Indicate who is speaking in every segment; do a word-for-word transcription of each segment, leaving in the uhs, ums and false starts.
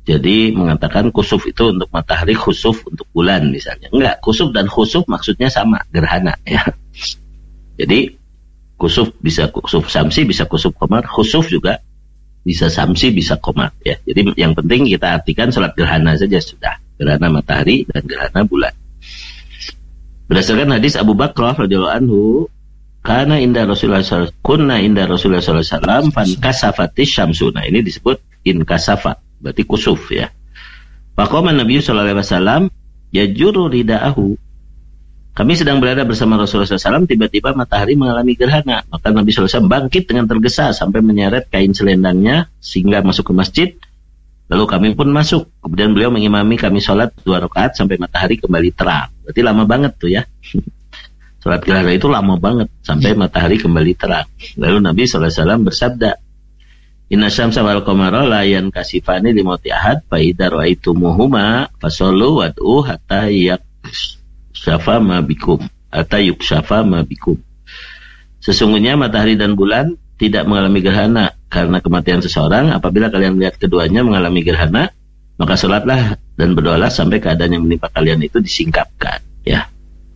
Speaker 1: Jadi mengatakan kusuf itu untuk matahari, khusuf untuk bulan misalnya. Enggak, kusuf dan khusuf maksudnya sama, gerhana ya. Jadi kusuf bisa kusuf samsi, bisa kusuf qamar, khusuf juga bisa samsi, bisa qamar ya. Jadi yang penting kita artikan sholat gerhana saja sudah. Gerhana matahari dan gerhana bulan. Berdasarkan hadis Abu Bakrah radhiyallahu anhu, kana inda Rasulullah sallallahu alaihi wasallam, kunna inda Rasulullah sallallahu alaihi wasallam fan kasafatis syamsu. Nah, ini disebut in kasafa, berarti kusuf ya. Faqama Nabi sallallahu alaihi wasallam yajuru ridaahu. Kami sedang berada bersama Rasulullah sallallahu alaihi wasallam, tiba-tiba matahari mengalami gerhana. Maka Nabi sallallahu alaihi wasallam bangkit dengan tergesa sampai menyeret kain selendangnya sehingga masuk ke masjid. Lalu kami pun masuk. Kemudian beliau mengimami kami sholat dua rakaat sampai matahari kembali terang. Berarti lama banget tuh ya. Sholat gerhana itu lama banget sampai matahari kembali terang. Lalu Nabi sallallahu alaihi wasallam bersabda, Inna syamsa wal qamara la yankasifani li mauti ahad fa idza ra'aitumuhuma fasallu wad'u hatta yakshafa ma bikum hatta yukshafa ma bikum. Sesungguhnya matahari dan bulan tidak mengalami gerhana karena kematian seseorang. Apabila kalian melihat keduanya mengalami gerhana, maka sholatlah dan berdoalah sampai keadaan yang menimpa kalian itu disingkapkan ya.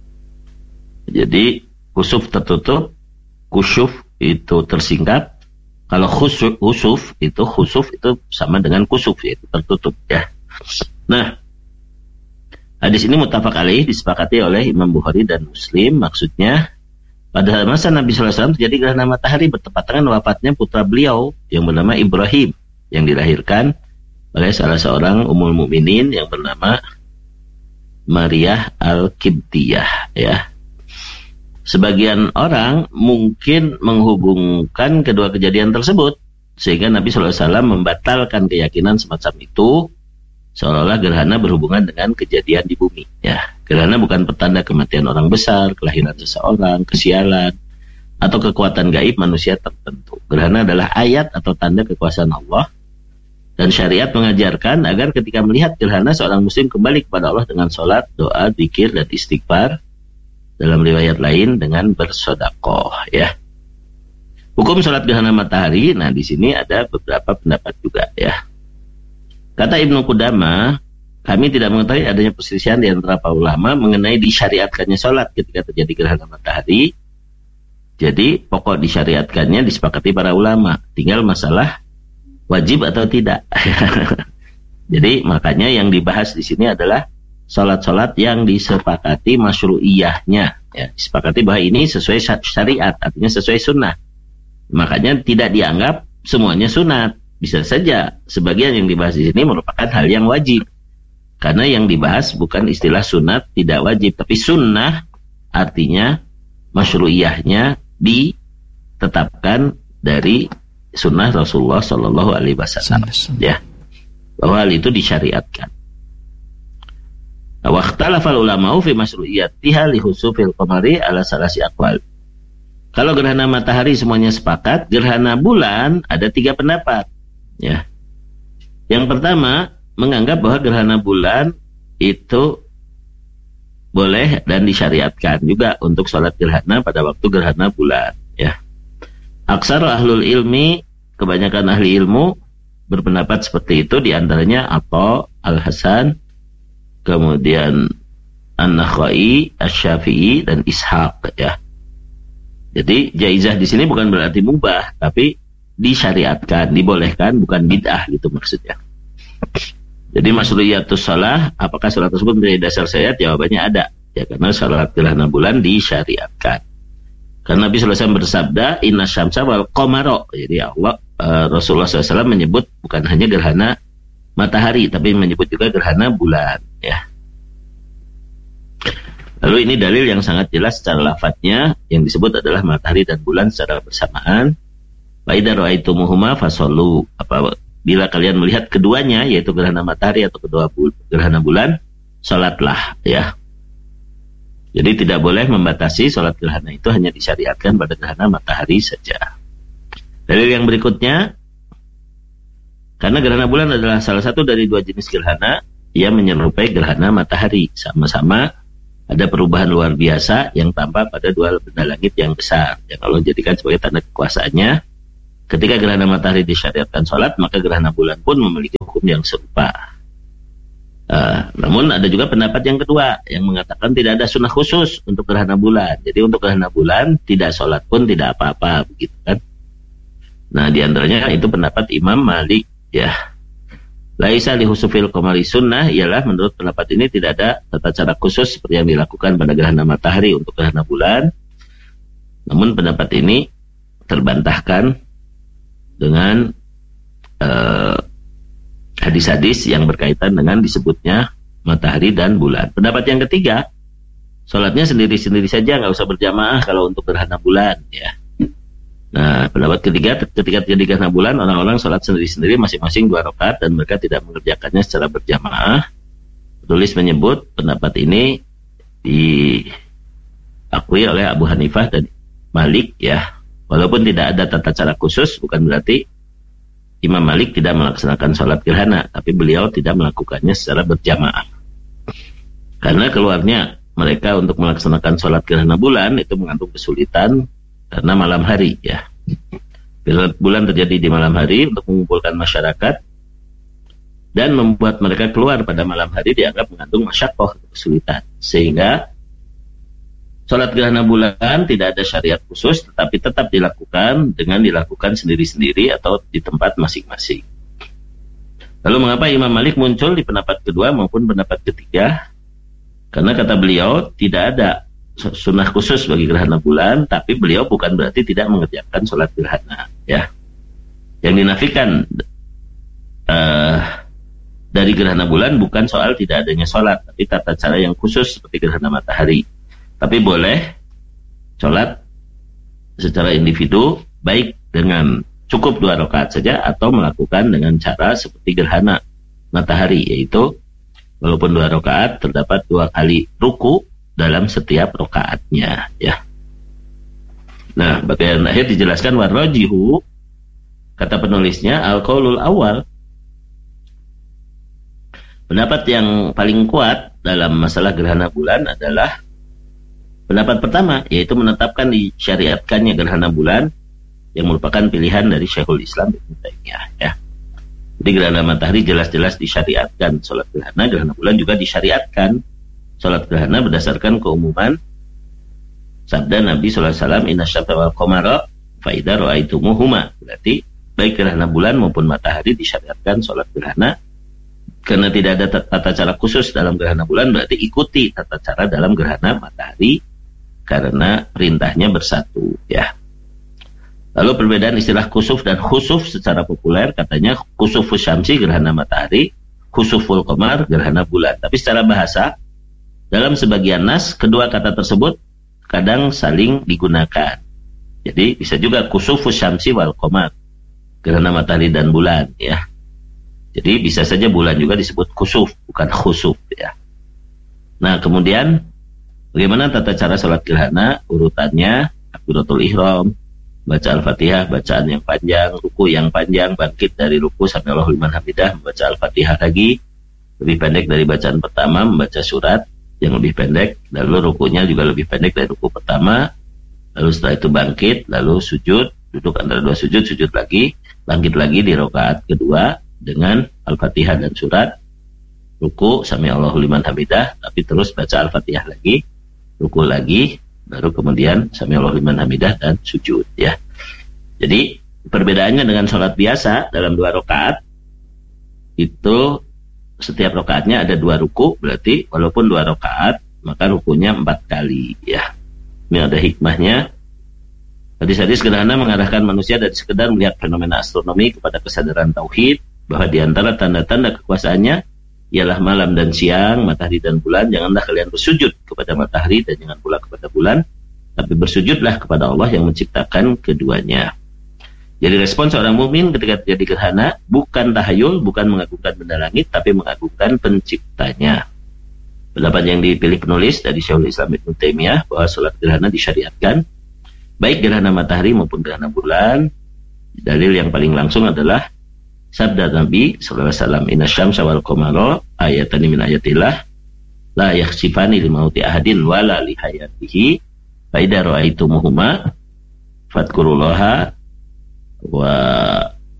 Speaker 1: Jadi kusuf tertutup, kusyuf itu tersingkap. Kalau khusuf, khusuf itu khusuf itu sama dengan kusuf, yaitu tertutup ya. Nah, hadis ini muttafaq alaih, disepakati oleh Imam Bukhari dan Muslim. Maksudnya pada masa Nabi sallallahu alaihi wasallam terjadi gerhana matahari bertepatan dengan wafatnya putra beliau yang bernama Ibrahim, yang dilahirkan oleh salah seorang ummul mukminin yang bernama Maryah Al-Qibtiyah ya. Sebagian orang mungkin menghubungkan kedua kejadian tersebut sehingga Nabi sallallahu alaihi wasallam membatalkan keyakinan semacam itu, seolah-olah gerhana berhubungan dengan kejadian di bumi ya. Gerhana bukan pertanda kematian orang besar, kelahiran seseorang, kesialan, atau kekuatan gaib manusia tertentu. Gerhana adalah ayat atau tanda kekuasaan Allah, dan syariat mengajarkan agar ketika melihat gerhana seorang muslim kembali kepada Allah dengan sholat, doa, zikir, dan istighfar. Dalam riwayat lain dengan bersedekah ya. Hukum sholat gerhana matahari, nah di sini ada beberapa pendapat juga ya. Kata Ibnu Qudamah, kami tidak mengetahui adanya perselisihan di antara para ulama mengenai disyariatkannya sholat ketika terjadi gerhana matahari. Jadi pokok disyariatkannya disepakati para ulama, tinggal masalah wajib atau tidak. Jadi makanya yang dibahas di sini adalah sholat-sholat yang disepakati masyru'iyahnya ya. Disepakati bahwa ini sesuai syariat, artinya sesuai sunnah. Makanya tidak dianggap semuanya sunat. Bisa saja sebagian yang dibahas di sini merupakan hal yang wajib. Karena yang dibahas bukan istilah sunat tidak wajib, tapi sunnah artinya masyru'iyahnya ditetapkan dari sunnah Rasulullah Shallallahu Alaihi Wasallam ya, bahwa hal itu disyariatkan. Waqtalafal ulama'u fi masyru'iyyatiha li khusufil qamari ala salasi aqwal. Kalau gerhana matahari semuanya sepakat, gerhana bulan ada tiga pendapat ya. Yang pertama menganggap bahwa gerhana bulan itu boleh dan disyariatkan juga untuk sholat gerhana pada waktu gerhana bulan ya. Aksar ahlul ilmi, kebanyakan ahli ilmu berpendapat seperti itu, diantaranya Atha, Al-Hasan, kemudian An-Nakhai, Asy-Syafi'i, dan Ishaq ya. Jadi jaizah di sini bukan berarti mubah, tapi disyariatkan, dibolehkan, bukan bid'ah gitu maksudnya. Jadi masyru'iyatus shalah, apakah salat tersebut menjadi dasar syariat? Jawabannya ada ya, karena salat gerhana bulan disyariatkan. Karena Nabi sallallahu alaihi wasallam bersabda, Inna syamsa wal qamara. Jadi Allah uh, Rasulullah sallallahu alaihi wasallam menyebut bukan hanya gerhana matahari, tapi menyebut juga gerhana bulan ya. Lalu ini dalil yang sangat jelas secara lafadznya, yang disebut adalah matahari dan bulan secara bersamaan. Fa idza ra'aitumuhuma fasallu. Apa bila kalian melihat keduanya, yaitu gerhana matahari atau kedua bul gerhana bulan, salatlah ya. Jadi tidak boleh membatasi salat gerhana, itu hanya disyariatkan pada gerhana matahari saja. Dalil yang berikutnya, karena gerhana bulan adalah salah satu dari dua jenis gerhana, ia menyerupai gerhana matahari. Sama-sama ada perubahan luar biasa yang tampak pada dua benda langit yang besar, yang Allah jadikan sebagai tanda kekuasaannya. Ketika gerhana matahari disyariatkan sholat, maka gerhana bulan pun memiliki hukum hukum yang serupa. Uh, namun ada juga pendapat yang kedua yang mengatakan tidak ada sunnah khusus untuk gerhana bulan. Jadi untuk gerhana bulan tidak sholat pun tidak apa-apa, begitu kan? Nah, diantaranya itu pendapat Imam Malik, ya. Laisa li husufil qamari sunnah, ialah menurut pendapat ini tidak ada tata cara khusus seperti yang dilakukan pada gerhana matahari untuk gerhana bulan. Namun pendapat ini terbantahkan dengan uh, hadis-hadis yang berkaitan dengan disebutnya matahari dan bulan. Pendapat yang ketiga, sholatnya sendiri-sendiri saja, nggak usah berjamaah kalau untuk gerhana bulan, ya. Nah, pendapat ketiga, ketika terjadi gerhana bulan, orang-orang sholat sendiri-sendiri masing-masing dua rakaat dan mereka tidak mengerjakannya secara berjamaah. Penulis menyebut pendapat ini diakui oleh Abu Hanifah dan Malik, ya. Walaupun tidak ada tata cara khusus, bukan berarti Imam Malik tidak melaksanakan sholat gerhana, tapi beliau tidak melakukannya secara berjamaah. Karena keluarnya mereka untuk melaksanakan sholat gerhana bulan itu mengandung kesulitan karena malam hari, ya. Gerhana bulan terjadi di malam hari untuk mengumpulkan masyarakat dan membuat mereka keluar pada malam hari dianggap mengandung masyaqqah, kesulitan. Sehingga sholat gerhana bulan tidak ada syariat khusus, tetapi tetap dilakukan dengan dilakukan sendiri-sendiri atau di tempat masing-masing. Lalu mengapa Imam Malik muncul di pendapat kedua maupun pendapat ketiga? Karena kata beliau tidak ada sunnah khusus bagi gerhana bulan, tapi beliau bukan berarti tidak mengerjakan sholat gerhana, ya. Yang dinafikan uh, dari gerhana bulan bukan soal tidak adanya sholat, tapi tata cara yang khusus seperti gerhana matahari. Tapi boleh sholat secara individu, baik dengan cukup dua rakaat saja atau melakukan dengan cara seperti gerhana matahari, yaitu walaupun dua rakaat terdapat dua kali ruku dalam setiap rakaatnya, ya. Nah, bagian akhir dijelaskan warrajihu, kata penulisnya al-qaulul awal. Pendapat yang paling kuat dalam masalah gerhana bulan adalah pendapat pertama, yaitu menetapkan disyariatkannya gerhana bulan yang merupakan pilihan dari Syekhul Islam Ibnu Taimiyah, ya. Jadi gerhana matahari jelas-jelas disyariatkan, sholat gerhana, gerhana bulan juga disyariatkan sholat gerhana berdasarkan keumuman sabda Nabi shallallahu alaihi wasallam, inna syamsa wal qamara fa idza ra'aitumuhuma. Berarti baik gerhana bulan maupun matahari disyariatkan sholat gerhana. Karena tidak ada tata cara khusus dalam gerhana bulan, berarti ikuti tata cara dalam gerhana matahari karena perintahnya bersatu, ya. Lalu perbedaan istilah kusuf dan khusuf secara populer, katanya khusufus syamsi gerhana matahari, khusuful qamar gerhana bulan. Tapi secara bahasa, dalam sebagian nas, kedua kata tersebut kadang saling digunakan. Jadi bisa juga kusufus syamsi wal qamar, gerhana matahari dan bulan, ya. Jadi bisa saja bulan juga disebut kusuf, bukan khusuf, ya. Nah, kemudian bagaimana tata cara sholat gerhana? Urutannya, takbiratul ihram, baca Al-Fatihah, bacaan yang panjang, ruku yang panjang, bangkit dari ruku sampai Allahu liman hamidah, membaca Al-Fatihah lagi, lebih pendek dari bacaan pertama, membaca surat yang lebih pendek, lalu rukunya juga lebih pendek dari ruku pertama, lalu setelah itu bangkit, lalu sujud, duduk antara dua sujud, sujud lagi, bangkit lagi di rakaat kedua dengan Al-Fatihah dan surat, ruku sami Allahu liman hamidah, tapi terus baca Al-Fatihah lagi, ruku lagi, baru kemudian sami Allahu liman hamidah dan sujud, ya. Jadi perbedaannya dengan sholat biasa dalam dua rakaat itu setiap rakaatnya ada dua ruku, berarti walaupun dua rakaat maka rukunya empat kali, ya. Ini ada hikmahnya. Hadis-hadis gerhana mengarahkan manusia dari sekedar melihat fenomena astronomi kepada kesadaran tauhid, bahwa di antara tanda-tanda kekuasaannya ialah malam dan siang, matahari dan bulan. Janganlah kalian bersujud kepada matahari dan jangan pula kepada bulan, tapi bersujudlah kepada Allah yang menciptakan keduanya. Jadi respon seorang mukmin ketika terjadi gerhana bukan tahayul, bukan mengagungkan benda langit, tapi mengagungkan penciptanya. Pendapat yang dipilih penulis dari Syekhul Islam Ibnu Taimiyah bahwa sholat gerhana disyariatkan, baik gerhana matahari maupun gerhana bulan. Dalil yang paling langsung adalah sabda Nabi sallallahu alaihi wasallam, inna syamsa wal qamara ayatan min ayatillah la yakhsifani li mauti ahadin wala li hayatihi fa idza ra'aitumuhuma fadhkurullaha wa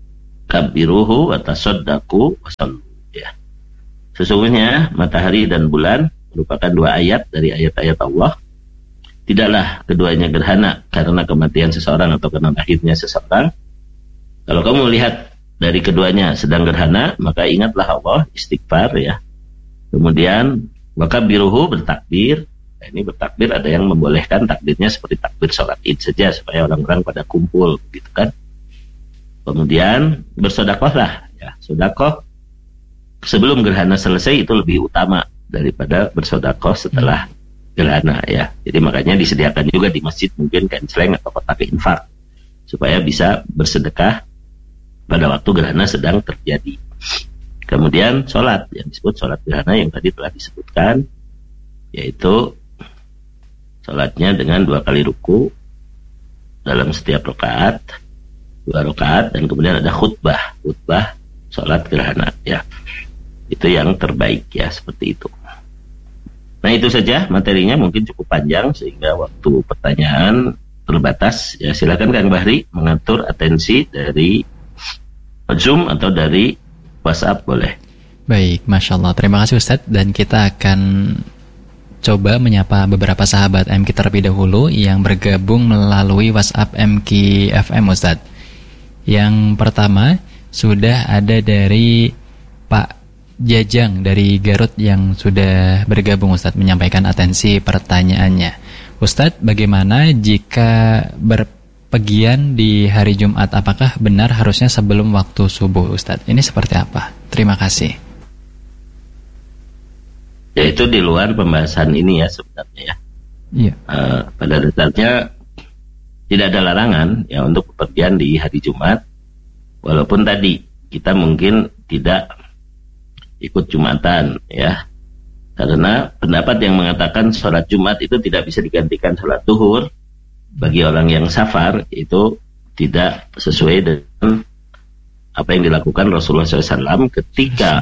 Speaker 1: kabiruhu wa tasaddaqu wasallu. Ya. Sesungguhnya matahari dan bulan merupakan dua ayat dari ayat-ayat Allah. Tidaklah keduanya gerhana karena kematian seseorang atau karena lahirnya seseorang. Kalau kamu lihat dari keduanya sedang gerhana, maka ingatlah Allah, istighfar ya. Kemudian wakabiruhu, bertakbir. Nah, ini bertakbir ada yang membolehkan takbirnya seperti takbir sholat id saja supaya orang-orang pada kumpul, gitu kan. Kemudian bersodakohlah ya. Sodakoh sebelum gerhana selesai itu lebih utama daripada bersodakoh setelah gerhana ya. Jadi makanya disediakan juga di masjid mungkin kenceleng atau kotak infak supaya bisa bersedekah pada waktu gerhana sedang terjadi. Kemudian sholat yang disebut sholat gerhana yang tadi telah disebutkan, yaitu sholatnya dengan dua kali ruku dalam setiap rakaat, dua rakaat, dan kemudian ada khutbah, khutbah sholat gerhana ya. Itu yang terbaik ya, seperti itu. Nah itu saja materinya, mungkin cukup panjang sehingga waktu pertanyaan terbatas ya. Silakan Kang Bahri mengatur atensi dari Zoom atau dari WhatsApp boleh.
Speaker 2: Baik, Masya Allah, terima kasih Ustadz. Dan kita akan coba menyapa beberapa sahabat M Q terlebih dahulu yang bergabung melalui WhatsApp M Q F M Ustadz. Yang pertama sudah ada dari Pak Jajang dari Garut yang sudah bergabung Ustadz, menyampaikan atensi pertanyaannya. Ustadz, bagaimana jika berpergian di hari Jumat, apakah benar harusnya sebelum waktu subuh Ustadz? Ini seperti apa? Terima kasih.
Speaker 1: Ya itu di luar pembahasan ini ya sebenarnya ya.
Speaker 2: Iya.
Speaker 1: Uh, pada dasarnya tidak ada larangan ya untuk bepergian di hari Jumat, walaupun tadi kita mungkin tidak ikut Jumatan ya, karena pendapat yang mengatakan sholat Jumat itu tidak bisa digantikan sholat duhur bagi orang yang safar itu tidak sesuai dengan apa yang dilakukan Rasulullah shallallahu alaihi wasallam ketika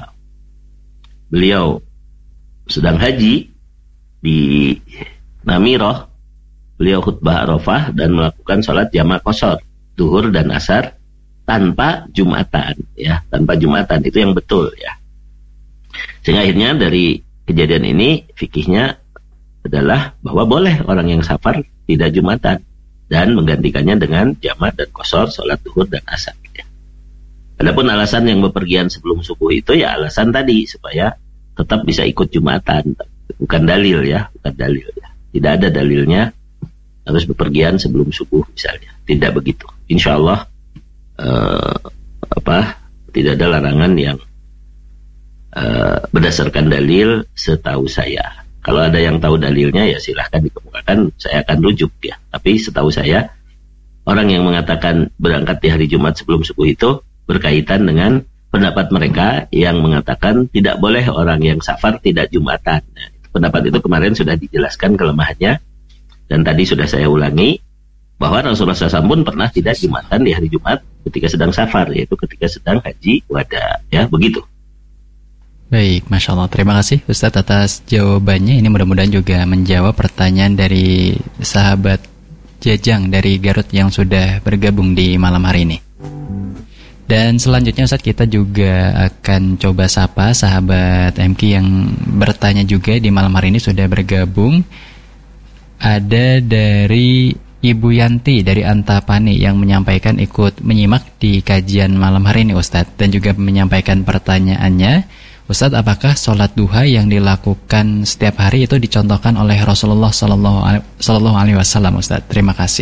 Speaker 1: beliau sedang haji di Namirah. Beliau khutbah Arafah dan melakukan sholat jamak qashar duhur dan asar tanpa Jumatan ya, tanpa Jumatan, itu yang betul ya. Sehingga akhirnya dari kejadian ini fikihnya adalah bahwa boleh orang yang safar tidak Jumatan dan menggantikannya dengan jamak dan qashar sholat duhur dan asar ya. Adapun alasan yang bepergian sebelum subuh itu ya alasan tadi supaya tetap bisa ikut Jumatan, bukan dalil ya, bukan dalil ya. Tidak ada dalilnya harus bepergian sebelum subuh misalnya, tidak begitu. Insya Allah eh, apa tidak ada larangan yang Uh, berdasarkan dalil setahu saya. Kalau ada yang tahu dalilnya ya silahkan dikemukakan, saya akan rujuk ya. Tapi setahu saya orang yang mengatakan berangkat di hari Jumat sebelum subuh itu berkaitan dengan pendapat mereka yang mengatakan tidak boleh orang yang safar tidak Jumatan. Nah, pendapat itu kemarin sudah dijelaskan kelemahannya, dan tadi sudah saya ulangi bahwa Rasulullah shallallahu alaihi wasallam pun pernah tidak Jumatan di hari Jumat ketika sedang safar, yaitu ketika sedang haji wada ya, begitu.
Speaker 2: Baik, Masya Allah. Terima kasih Ustadz atas jawabannya. Ini mudah-mudahan juga menjawab pertanyaan dari sahabat Jajang dari Garut yang sudah bergabung di malam hari ini. Dan selanjutnya Ustadz, kita juga akan coba sapa sahabat M Q yang bertanya juga di malam hari ini sudah bergabung. Ada dari Ibu Yanti dari Antapani yang menyampaikan ikut menyimak di kajian malam hari ini Ustadz, dan juga menyampaikan pertanyaannya. Ustadz, apakah sholat duha yang dilakukan setiap hari itu dicontohkan oleh Rasulullah Sallallahu Alaihi Wasallam Ustadz? Terima kasih.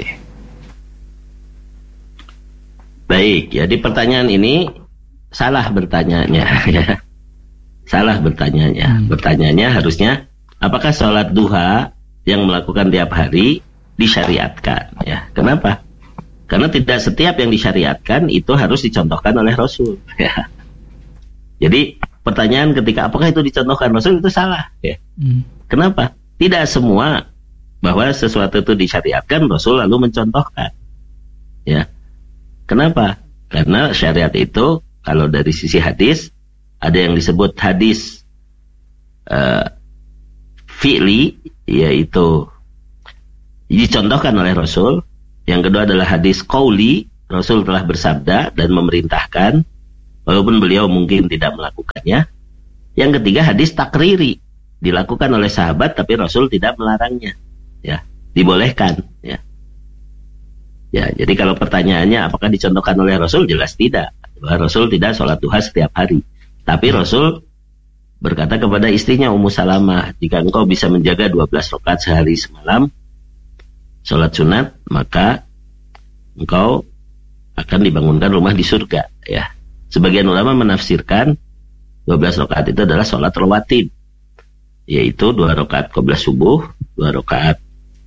Speaker 1: Baik, jadi pertanyaan ini salah bertanyanya ya. Salah bertanyanya. Hmm. Bertanyanya harusnya apakah sholat duha yang melakukan tiap hari disyariatkan ya. Kenapa? Karena tidak setiap yang disyariatkan itu harus dicontohkan oleh Rasul ya. Jadi pertanyaan ketika apakah itu dicontohkan Rasul itu salah ya. Hmm. Kenapa? Tidak semua bahwa sesuatu itu disyariatkan Rasul lalu mencontohkan ya. Kenapa? Karena syariat itu kalau dari sisi hadis ada yang disebut hadis uh, fi'li, yaitu dicontohkan oleh Rasul. Yang kedua adalah hadis qauli, Rasul telah bersabda dan memerintahkan. walaupun beliau mungkin tidak melakukannya. Yang ketiga, hadis takriri, dilakukan oleh sahabat tapi Rasul tidak melarangnya, ya, dibolehkan, ya. Ya, jadi kalau pertanyaannya apakah dicontohkan oleh Rasul, jelas tidak. Rasul tidak sholat duha setiap hari. Tapi Rasul berkata kepada istrinya Ummu Salamah, jika engkau bisa menjaga dua belas rakaat sehari semalam sholat sunat, maka engkau akan dibangunkan rumah di surga, ya. Sebagian ulama menafsirkan dua belas rakaat itu adalah sholat rawatib, yaitu dua rakaat qabla subuh, dua rakaat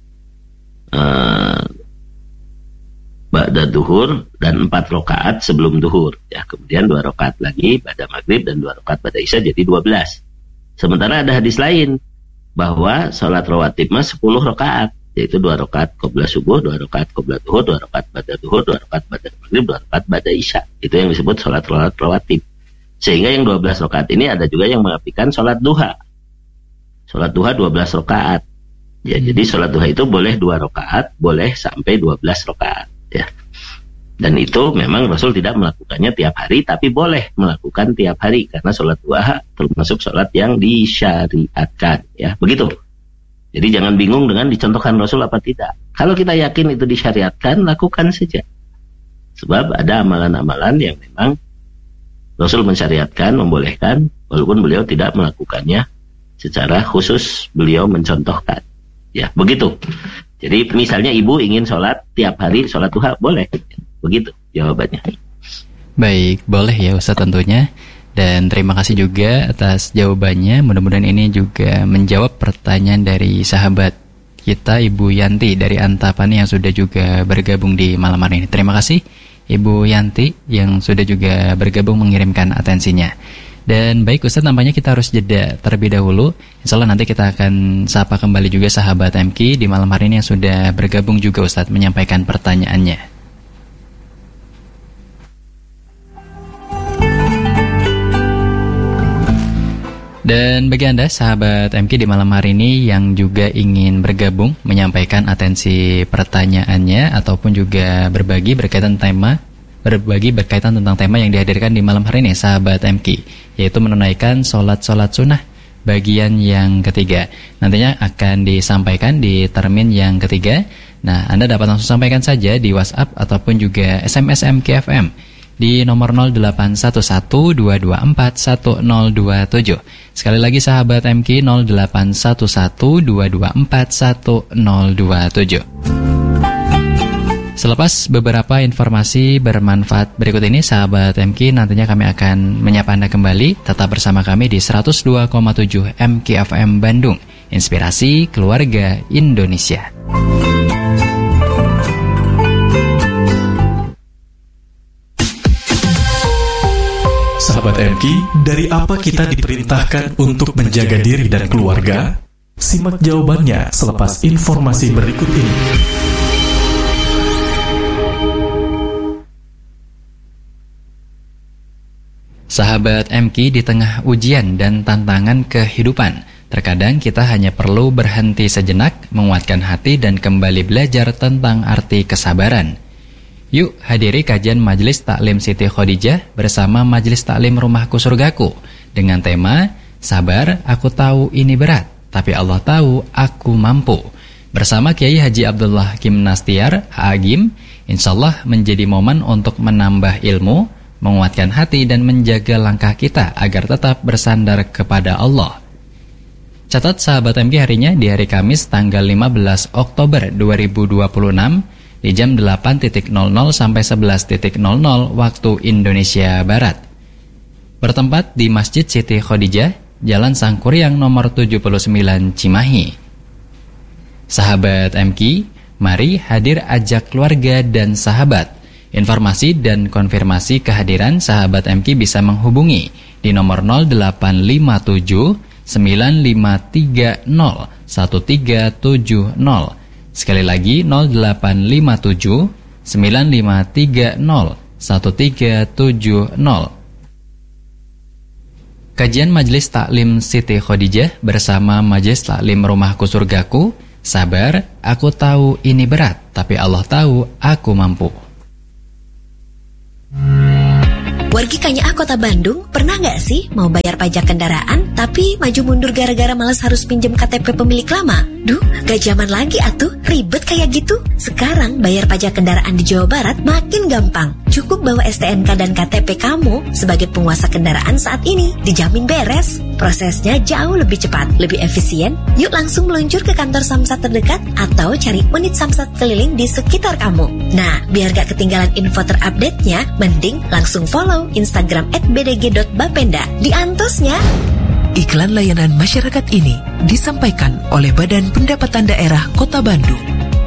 Speaker 1: uh, ba'da duhur, dan empat rakaat sebelum duhur, ya. Kemudian dua rakaat lagi pada maghrib dan dua rakaat pada isya, jadi dua belas. Sementara ada hadis lain bahwa sholat rawatib mah sepuluh rakaat, yaitu dua rakaat qabla subuh, dua rakaat qabla duhur, dua rakaat pada duhur, dua rakaat pada maghrib, dua rakaat pada isya. Itu yang disebut sholat rawatib. Sehingga yang dua belas rakaat ini ada juga yang mengapikan sholat duha. Sholat duha dua belas rakaat. Ya, hmm. Jadi sholat duha itu boleh dua rakaat, boleh sampai dua belas rakaat. Ya. Dan itu memang Rasul tidak melakukannya tiap hari, tapi boleh melakukan tiap hari karena sholat duha termasuk sholat yang disyariatkan, ya, begitu. Jadi jangan bingung dengan dicontohkan Rasul apa tidak. Kalau kita yakin itu disyariatkan, lakukan saja. Sebab ada amalan-amalan yang memang Rasul mensyariatkan, membolehkan, walaupun beliau tidak melakukannya secara khusus, beliau mencontohkan, ya, begitu. Jadi misalnya ibu ingin sholat tiap hari, sholat duha, boleh. Begitu jawabannya.
Speaker 2: Baik, boleh ya Ustaz tentunya. Dan terima kasih juga atas jawabannya. Mudah-mudahan ini juga menjawab pertanyaan dari sahabat kita Ibu Yanti dari Antapani yang sudah juga bergabung di malam hari ini. Terima kasih Ibu Yanti yang sudah juga bergabung mengirimkan atensinya. Dan baik Ustaz, nampaknya kita harus jeda terlebih dahulu. Insya Allah nanti kita akan sapa kembali juga sahabat M K di malam hari ini yang sudah bergabung juga Ustaz menyampaikan pertanyaannya. Dan bagi Anda sahabat M K di malam hari ini yang juga ingin bergabung menyampaikan atensi pertanyaannya ataupun juga berbagi berkaitan tema berbagi berkaitan tentang tema yang dihadirkan di malam hari ini sahabat M K, yaitu menunaikan sholat-sholat sunnah bagian yang ketiga. Nantinya akan disampaikan di termin yang ketiga. Nah, Anda dapat langsung sampaikan saja di WhatsApp ataupun juga S M S M K F M di nomor nol delapan satu satu dua dua empat satu nol dua tujuh. Sekali lagi sahabat M K, nol delapan satu satu dua dua empat satu nol dua tujuh. Selepas beberapa informasi bermanfaat berikut ini, sahabat M K, nantinya kami akan menyapa Anda kembali. Tetap bersama kami di seratus dua koma tujuh M K F M Bandung, Inspirasi Keluarga Indonesia.
Speaker 3: Sahabat M K, dari apa kita diperintahkan untuk menjaga diri dan keluarga? Simak jawabannya selepas informasi berikut ini.
Speaker 2: Sahabat M K, di tengah ujian dan tantangan kehidupan, terkadang kita hanya perlu berhenti sejenak, menguatkan hati dan kembali belajar tentang arti kesabaran. Yuk hadiri kajian Majelis Taklim Siti Khadijah bersama Majelis Taklim Rumahku Surgaku dengan tema Sabar, aku tahu ini berat, tapi Allah tahu aku mampu. Bersama Kiai Haji Abdullah Kim Nastiar, H A G I M, insyaallah menjadi momen untuk menambah ilmu, menguatkan hati dan menjaga langkah kita agar tetap bersandar kepada Allah. Catat sahabat M K harinya di hari Kamis tanggal lima belas Oktober dua ribu dua puluh enam di jam delapan nol nol sampai sebelas nol nol waktu Indonesia Barat. Bertempat di Masjid Siti Khadijah, Jalan Sangkuriang nomor tujuh puluh sembilan Cimahi. Sahabat M K, mari hadir ajak keluarga dan sahabat. Informasi dan konfirmasi kehadiran sahabat M K bisa menghubungi di nomor nol delapan lima tujuh sembilan lima tiga nol satu tiga tujuh nol. Sekali lagi nol delapan lima tujuh sembilan lima tiga nol satu tiga tujuh nol. Kajian Majelis Taklim Siti Khadijah bersama Majelis Taklim Rumahku Surgaku. Sabar, aku tahu ini berat, tapi Allah tahu aku mampu.
Speaker 4: Wargi Kanyaah Kota Bandung, pernah nggak sih mau bayar pajak kendaraan tapi maju mundur gara-gara malas harus pinjem K T P pemilik lama? Duh, gak zaman lagi atuh, ribet kayak gitu. Sekarang bayar pajak kendaraan di Jawa Barat makin gampang. Cukup bawa S T N K dan K T P kamu sebagai penguasa kendaraan saat ini, dijamin beres. Prosesnya jauh lebih cepat, lebih efisien. Yuk langsung meluncur ke kantor Samsat terdekat atau cari unit Samsat keliling di sekitar kamu. Nah, biar gak ketinggalan info terupdate-nya, mending langsung follow Instagram at b d g dot bapenda. Diantosnya.
Speaker 5: Iklan layanan masyarakat ini disampaikan oleh Badan Pendapatan Daerah Kota Bandung.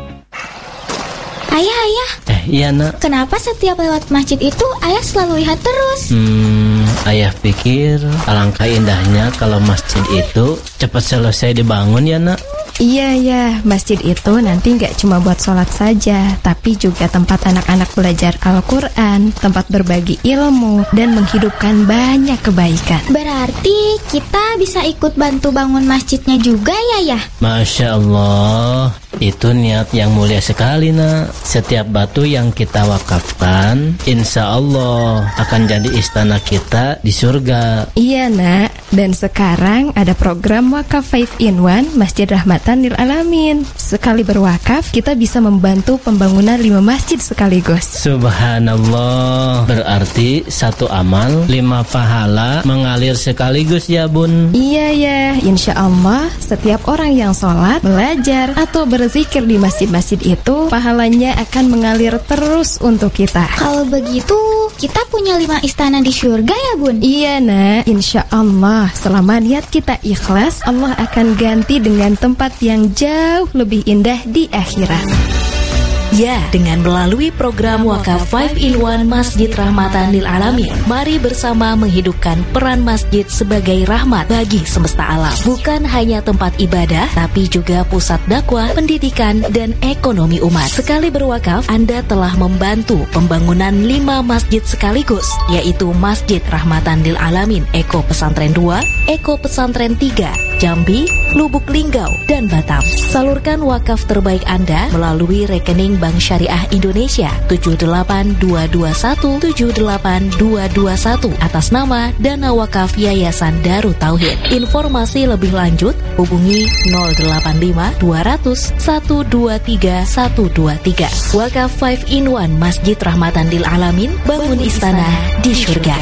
Speaker 6: Ayah, ayah.
Speaker 7: Eh, iya nak.
Speaker 6: Kenapa setiap lewat masjid itu ayah selalu lihat terus?
Speaker 7: Hmm, ayah pikir alangkah indahnya kalau masjid itu cepat selesai dibangun ya nak.
Speaker 8: Iya ya, masjid itu nanti nggak cuma buat sholat saja, tapi juga tempat anak-anak belajar Al-Quran, tempat berbagi ilmu, dan menghidupkan banyak kebaikan.
Speaker 6: Berarti kita bisa ikut bantu bangun masjidnya juga ya ya?
Speaker 7: Masya Allah, itu niat yang mulia sekali nak. Setiap batu yang kita wakafkan, insya Allah akan jadi istana kita di surga.
Speaker 8: Iya nak, dan sekarang ada program wakaf five in one Masjid Rahmatan Lil Alamin. Sekali berwakaf, kita bisa membantu pembangunan lima masjid sekaligus.
Speaker 7: Subhanallah, berarti satu amal lima pahala mengalir sekaligus ya bun.
Speaker 8: Iya ya, insya Allah setiap orang yang sholat, belajar, atau berzikir di masjid-masjid itu, pahalanya akan mengalir terus untuk kita.
Speaker 6: Kalau begitu, kita punya lima istana di surga ya bun?
Speaker 8: Iya nak, insya Allah selama niat kita ikhlas, Allah akan ganti dengan tempat yang jauh lebih indah di akhirat.
Speaker 5: Ya, dengan melalui program Wakaf five in one Masjid Rahmatan Lil Alamin, mari bersama menghidupkan peran masjid sebagai rahmat bagi semesta alam. Bukan hanya tempat ibadah, tapi juga pusat dakwah, pendidikan, dan ekonomi umat. Sekali berwakaf, Anda telah membantu pembangunan lima masjid sekaligus, yaitu Masjid Rahmatan Lil Alamin Eko Pesantren dua, Eko Pesantren tiga, Jambi, Lubuk Linggau, dan Batam. Salurkan wakaf terbaik Anda melalui rekening Bank Syariah Indonesia tujuh delapan dua dua satu tujuh delapan dua dua satu atas nama Dana Wakaf Yayasan Darut Tauhid. Informasi lebih lanjut hubungi nol delapan lima dua nol nol satu dua tiga satu dua tiga. Wakaf five in one Masjid Rahmatan Lil Alamin, bangun istana di surga.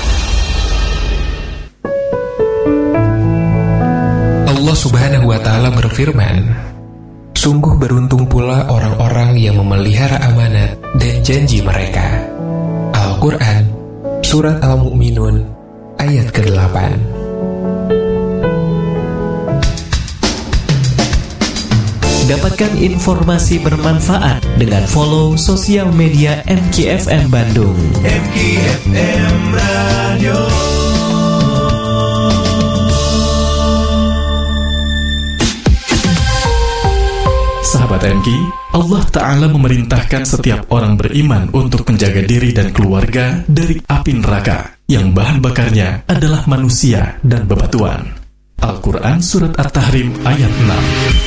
Speaker 9: Allah Subhanahu wa Ta'ala berfirman, sungguh beruntung pula orang-orang yang memelihara amanat dan janji mereka. Al-Quran, Surat Al-Mu'minun, ayat kedelapan.
Speaker 3: Dapatkan informasi bermanfaat dengan follow sosial media M K F M Bandung. M K F M Radio. Sahabat M K, Allah Ta'ala memerintahkan setiap orang beriman untuk menjaga diri dan keluarga dari api neraka yang bahan bakarnya adalah manusia dan bebatuan. Al-Quran Surat At-Tahrim ayat enam.